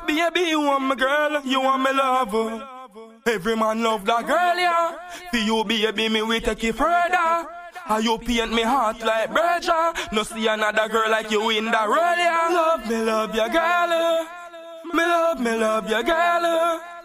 Baby, you want my girl, you want me lover. Every man love that girl, yeah. For you, baby, me we take it further. How you paint me heart like Berger. No see another girl like you in the road, yeah. Love me, love your girl. Me love your girl.